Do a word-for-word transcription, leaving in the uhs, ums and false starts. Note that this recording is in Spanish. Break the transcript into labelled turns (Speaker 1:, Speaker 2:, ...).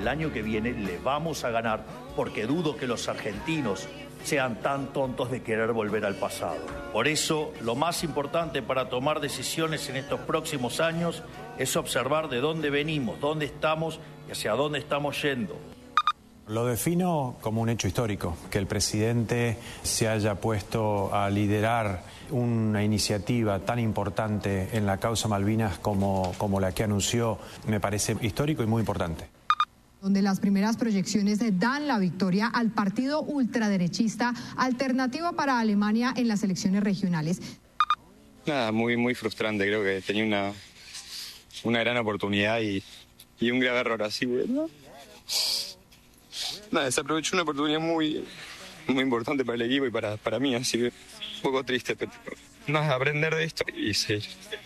Speaker 1: el año que viene le vamos a ganar, porque dudo que los argentinos sean tan tontos de querer volver al pasado. Por eso, lo más importante para tomar decisiones en estos próximos años es observar de dónde venimos, dónde estamos y hacia dónde estamos yendo.
Speaker 2: Lo defino como un hecho histórico, que el presidente se haya puesto a liderar una iniciativa tan importante en la causa Malvinas como, como la que anunció, me parece histórico y muy importante.
Speaker 3: Donde las primeras proyecciones dan la victoria al partido ultraderechista Alternativa para Alemania en las elecciones regionales.
Speaker 4: Nada, muy, muy frustrante, creo que tenía una, una gran oportunidad y, y un grave error así, ¿verdad? Nada, se aprovechó una oportunidad muy, muy importante para el equipo y para, para mí, así que un poco triste, pero nada, aprender de esto y seguir.